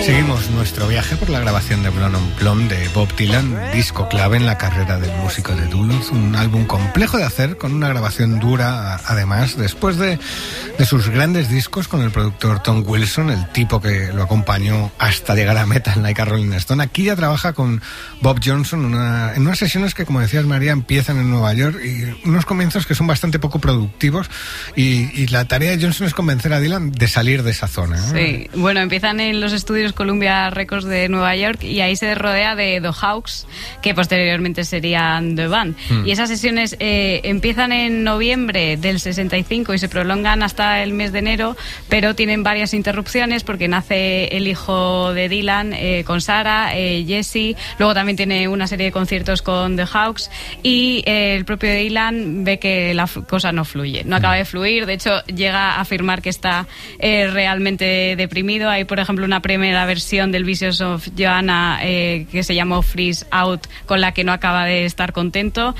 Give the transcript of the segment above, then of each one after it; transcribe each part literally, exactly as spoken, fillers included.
Seguimos nuestro viaje por la grabación de Blonde on Blonde de Bob Dylan, disco clave en la carrera del músico de Duluth, un álbum complejo de hacer con una grabación dura, además, después de, de sus grandes discos con el productor Tom Wilson, el tipo que lo acompañó hasta llegar a Metal Like a Rolling Stone. Aquí ya trabaja con Bob Johnson una, en unas sesiones que, como decías María, empiezan en Nueva York y unos comienzos que son bastante poco productivos y, y la tarea de Johnson es convencer a Dylan de salir de esa zona, ¿no? Sí, bueno, empiezan en los estudios Columbia Records de Nueva York y ahí se rodea de The Hawks, que posteriormente serían The Band. Mm. Y esas sesiones eh, empiezan en noviembre del sesenta y cinco y se prolongan hasta el mes de enero, pero tienen varias interrupciones porque nace el hijo de Dylan eh, con Sarah, eh, Jesse, luego también tiene una serie de conciertos con The Hawks y eh, el propio Dylan ve que la cosa no fluye, no acaba de fluir, de hecho llega a afirmar que está eh, realmente deprimido. Hay, por ejemplo, una primera versión del Visions of Joanna eh, que se llamó Freeze Out, con la que no acaba de estar contento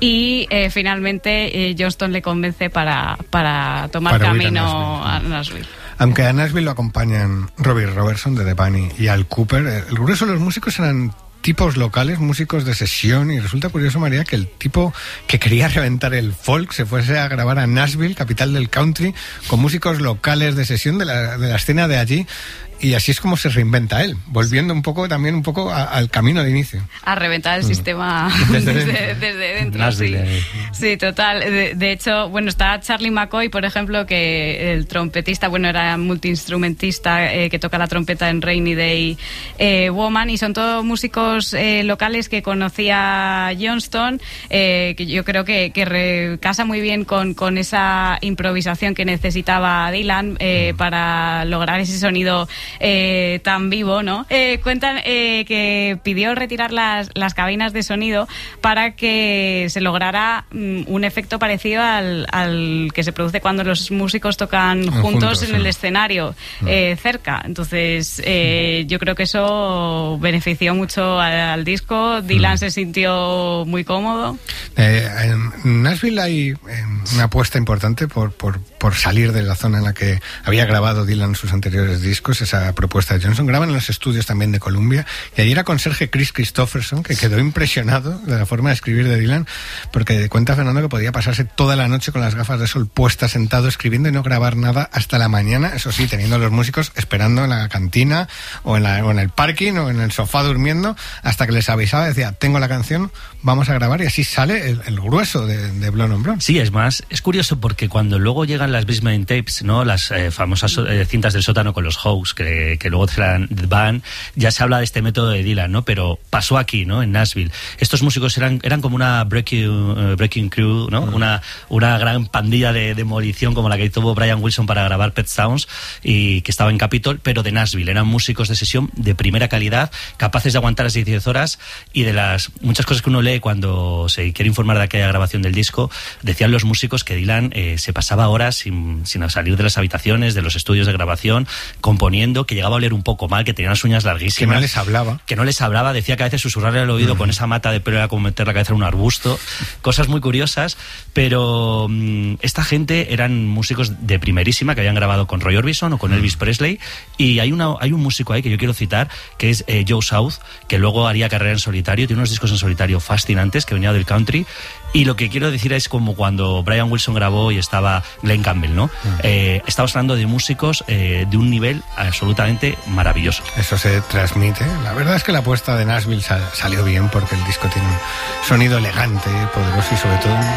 y eh, finalmente eh, Johnston le convence para, para tomar para camino a Nashville. a Nashville. Aunque a Nashville lo acompañan Robbie Robertson de The Bunny y Al Cooper, el grueso de los músicos eran tipos locales, músicos de sesión, y resulta curioso, María, que el tipo que quería reventar el folk se fuese a grabar a Nashville, capital del country, con músicos locales de sesión de la, de la escena de allí. Y así es como se reinventa él, volviendo un poco también un poco a, al camino de inicio. A reventar el mm. sistema desde, desde, desde dentro. Sí. sí, total. De, de hecho, bueno, está Charlie McCoy, por ejemplo, que el trompetista, bueno, era multiinstrumentista, eh, que toca la trompeta en Rainy Day eh, Woman, y son todos músicos eh, locales que conocía Johnston, eh, que yo creo que, que re, casa muy bien con, con esa improvisación que necesitaba Dylan eh, mm. para lograr ese sonido Eh, tan vivo, ¿no? Eh, cuentan eh, que pidió retirar las, las cabinas de sonido para que se lograra um, un efecto parecido al, al que se produce cuando los músicos tocan juntos, juntos en sí. el escenario, no. eh, cerca. Entonces, eh, yo creo que eso benefició mucho al, al disco. Dylan no. se sintió muy cómodo. Eh, en Nashville hay eh, una apuesta importante por, por, por salir de la zona en la que había grabado Dylan sus anteriores discos, esa propuesta de Johnson. Graban en los estudios también de Columbia y allí era conserje Chris Christopherson, que quedó impresionado de la forma de escribir de Dylan, porque cuenta Fernando que podía pasarse toda la noche con las gafas de sol puestas, sentado escribiendo y no grabar nada hasta la mañana, eso sí, teniendo a los músicos esperando en la cantina o en, la, o en el parking o en el sofá durmiendo, hasta que les avisaba, decía, tengo la canción, vamos a grabar, y así sale el, el grueso de, de Blonde on Blonde. Sí, es más, es curioso porque cuando luego llegan las Basement Tapes, ¿no? Las eh, famosas eh, cintas del sótano con los Hawks, que, que luego serán The Band, ya se habla de este método de Dylan, ¿no? Pero pasó aquí, ¿no? En Nashville. Estos músicos eran, eran como una breaking, uh, breaking crew, ¿no? Uh-huh. Una, una gran pandilla de demolición como la que tuvo Brian Wilson para grabar Pet Sounds y que estaba en Capitol, pero de Nashville. Eran músicos de sesión de primera calidad, capaces de aguantar las diez horas, y de las muchas cosas que uno lee cuando se quiere informar de aquella grabación del disco, decían los músicos que Dylan eh, se pasaba horas sin, sin salir de las habitaciones, de los estudios de grabación, componiendo, que llegaba a oler un poco mal, que tenía las uñas larguísimas. Que no les hablaba. Que no les hablaba, decía que a veces susurrarle al oído mm. con esa mata de pelo era como meter la cabeza en un arbusto. Cosas muy curiosas, pero mmm, esta gente eran músicos de primerísima que habían grabado con Roy Orbison o con mm. Elvis Presley, y hay, una, hay un músico ahí que yo quiero citar, que es eh, Joe South, que luego haría carrera en solitario, tiene unos discos en solitario fascinantes, que venía del country. Y lo que quiero decir es como cuando Brian Wilson grabó y estaba Glenn Campbell, ¿no? Uh-huh. Eh, estamos hablando de músicos eh, de un nivel absolutamente maravilloso. Eso se transmite. La verdad es que la apuesta de Nashville sal- salió bien porque el disco tiene un sonido elegante, poderoso y sobre todo